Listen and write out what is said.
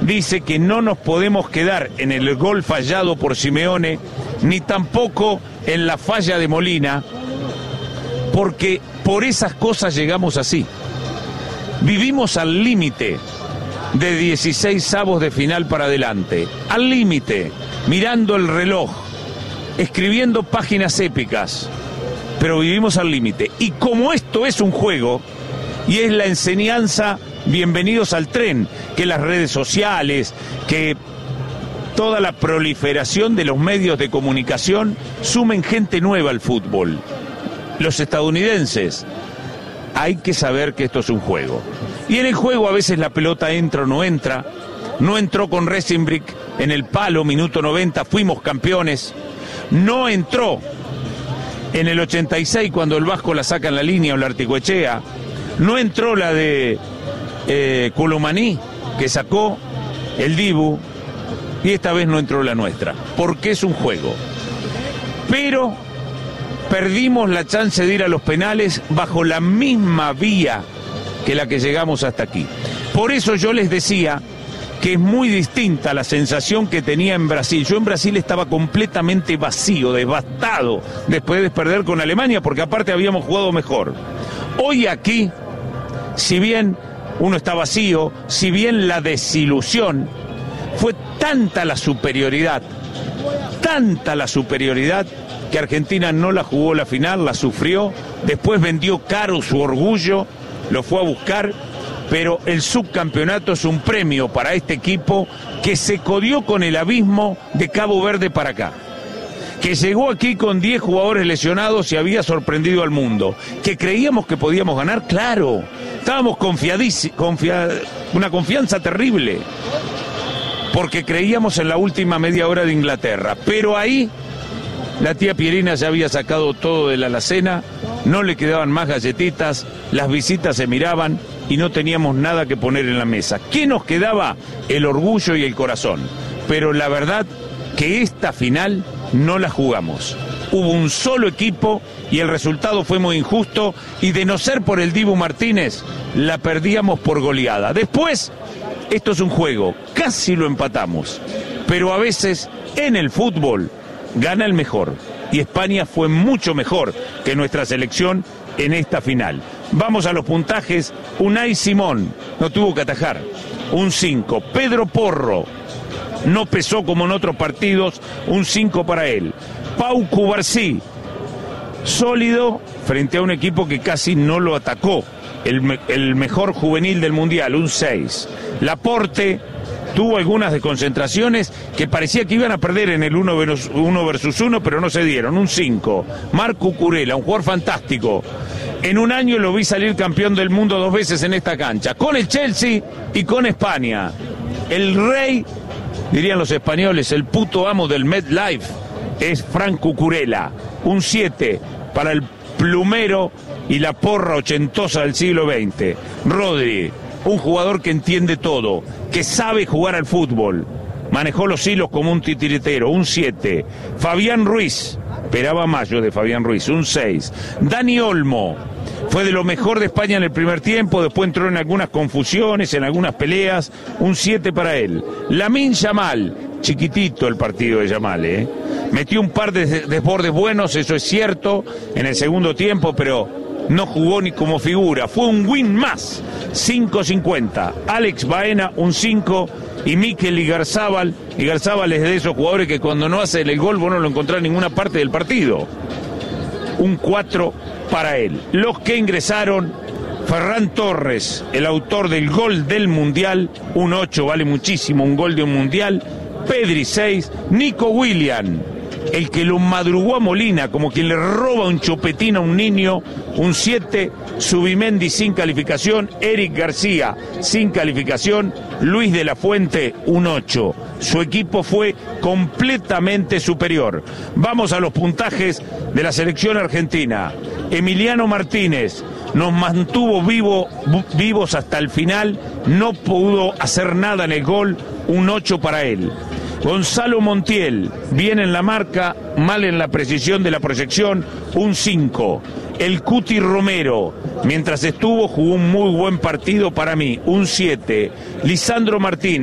dice que no nos podemos quedar en el gol fallado por Simeone, ni tampoco en la falla de Molina, porque por esas cosas llegamos así. Vivimos al límite de 16avos de final para adelante, al límite, mirando el reloj, escribiendo páginas épicas, pero vivimos al límite. Y como esto es un juego, y es la enseñanza, bienvenidos al tren, que las redes sociales, que toda la proliferación de los medios de comunicación sumen gente nueva al fútbol. Los estadounidenses, hay que saber que esto es un juego. Y en el juego a veces la pelota entra o no entra. No entró con Resenbrick en el palo, minuto 90, fuimos campeones. No entró en el 86 cuando el Vasco la saca en la línea o la Articoechea. No entró la de Colomaní, que sacó el Dibu. Y esta vez no entró la nuestra, porque es un juego. Pero perdimos la chance de ir a los penales bajo la misma vía que la que llegamos hasta aquí. Por eso yo les decía que es muy distinta la sensación que tenía en Brasil. Yo en Brasil estaba completamente vacío, devastado, después de perder con Alemania, porque aparte habíamos jugado mejor. Hoy aquí, si bien uno está vacío, si bien la desilusión, fue tanta la superioridad, que Argentina no la jugó la final, la sufrió, después vendió caro su orgullo, lo fue a buscar, pero el subcampeonato es un premio para este equipo que se codió con el abismo de Cabo Verde para acá, que llegó aquí con 10 jugadores lesionados y había sorprendido al mundo, que creíamos que podíamos ganar, claro, estábamos una confianza terrible, porque creíamos en la última media hora de Inglaterra, pero ahí la tía Pierina ya había sacado todo de la alacena, no le quedaban más galletitas, las visitas se miraban y no teníamos nada que poner en la mesa. ¿Qué nos quedaba? El orgullo y el corazón. Pero la verdad que esta final no la jugamos. Hubo un solo equipo y el resultado fue muy injusto, y de no ser por el Dibu Martínez, la perdíamos por goleada. Después, esto es un juego, casi lo empatamos, pero a veces en el fútbol gana el mejor, y España fue mucho mejor que nuestra selección en esta final. Vamos a los puntajes. Unai Simón no tuvo que atajar, un 5. Pedro Porro no pesó como en otros partidos, un 5 para él. Pau Cubarsí, sólido frente a un equipo que casi no lo atacó, el mejor juvenil del Mundial, un 6. Laporte tuvo algunas desconcentraciones que parecía que iban a perder en el 1 versus 1, pero no se dieron, un 5. Marco Cucurella, un jugador fantástico. En un año lo vi salir campeón del mundo 2 veces en esta cancha, con el Chelsea y con España. El rey, dirían los españoles, el puto amo del MetLife, es Frank Cucurella, un 7 para el plumero y la porra ochentosa del siglo XX. Rodri, un jugador que entiende todo, que sabe jugar al fútbol, manejó los hilos como un titiritero, un 7. Fabián Ruiz, esperaba más yo de Fabián Ruiz, un 6. Dani Olmo, fue de lo mejor de España en el primer tiempo, después entró en algunas confusiones, en algunas peleas, un 7 para él. Lamine Yamal, chiquitito el partido de Yamal, metió un par de desbordes buenos, eso es cierto, en el segundo tiempo, pero no jugó ni como figura, fue un win más, 5.50. Alex Baena, un 5, y Mikel Igarzábal es de esos jugadores que cuando no hace el gol vos no lo encontrás en ninguna parte del partido, un 4 para él. Los que ingresaron: Ferran Torres, el autor del gol del Mundial, un 8, vale muchísimo un gol de un Mundial. Pedri, 6, Nico William, el que lo madrugó a Molina, como quien le roba un chupetín a un niño, un 7, Subimendi sin calificación, Eric García sin calificación, Luis de la Fuente, un 8. Su equipo fue completamente superior. Vamos a los puntajes de la selección argentina. Emiliano Martínez nos mantuvo vivos hasta el final, no pudo hacer nada en el gol, un 8 para él. Gonzalo Montiel, bien en la marca, mal en la precisión de la proyección, un 5. El Cuti Romero, mientras estuvo, jugó un muy buen partido para mí, un 7. Lisandro Martínez.